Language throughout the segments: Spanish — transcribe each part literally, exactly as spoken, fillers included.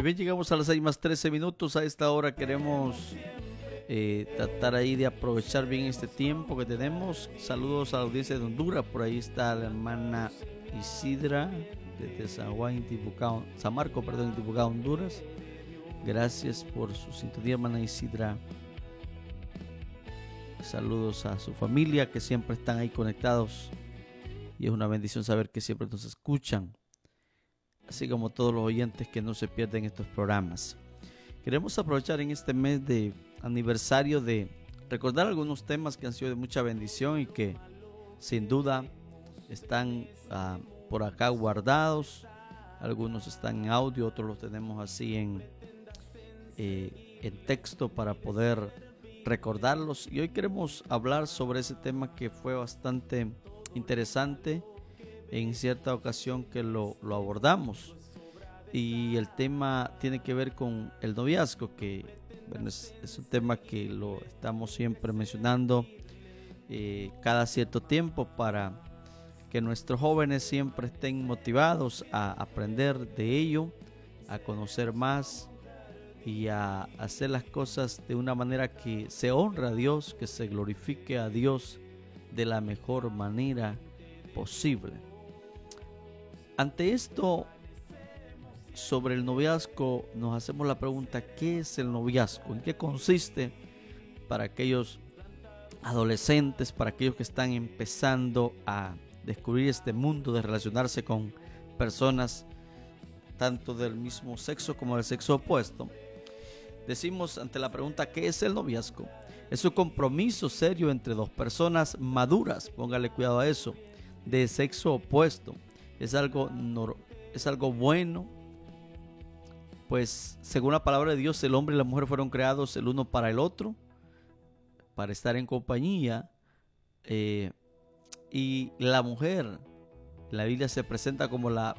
bien, llegamos a las seis más trece minutos. A esta hora queremos eh, tratar ahí de aprovechar bien este tiempo que tenemos. Saludos a la audiencia de Honduras. Por ahí está la hermana Isidra desde San Juan, Intibucá, San Marco, perdón, Intibucá, Honduras. Gracias por su sintonía, hermana Isidra. Saludos a su familia que siempre están ahí conectados. Y es una bendición saber que siempre nos escuchan, así como todos los oyentes que no se pierden estos programas. Queremos aprovechar en este mes de aniversario de recordar algunos temas que han sido de mucha bendición y que sin duda están uh, por acá guardados. Algunos están en audio, otros los tenemos así en, eh, en texto para poder recordarlos. Y hoy queremos hablar sobre ese tema que fue bastante interesante en cierta ocasión que lo, lo abordamos, y el tema tiene que ver con el noviazgo, que bueno, es, es un tema que lo estamos siempre mencionando eh, cada cierto tiempo para que nuestros jóvenes siempre estén motivados a aprender de ello, a conocer más y a hacer las cosas de una manera que se honra a Dios, que se glorifique a Dios de la mejor manera posible. Ante esto, sobre el noviazgo, nos hacemos la pregunta: ¿qué es el noviazgo? ¿En qué consiste para aquellos adolescentes, para aquellos que están empezando a descubrir este mundo de relacionarse con personas tanto del mismo sexo como del sexo opuesto? Decimos ante la pregunta ¿qué es el noviazgo? Es un compromiso serio entre dos personas maduras, póngale cuidado a eso, de sexo opuesto. Es algo, es algo bueno, pues según la palabra de Dios, el hombre y la mujer fueron creados el uno para el otro, para estar en compañía, eh, y la mujer, la Biblia se presenta como la,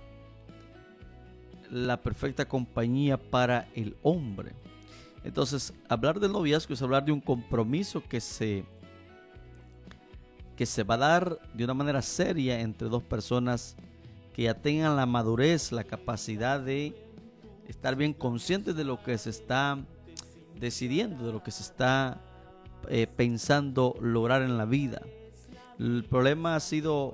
la perfecta compañía para el hombre. Entonces, hablar del noviazgo es hablar de un compromiso que se, que se va a dar de una manera seria entre dos personas que ya tengan la madurez, la capacidad de estar bien conscientes de lo que se está decidiendo, de lo que se está eh, pensando lograr en la vida. El problema ha sido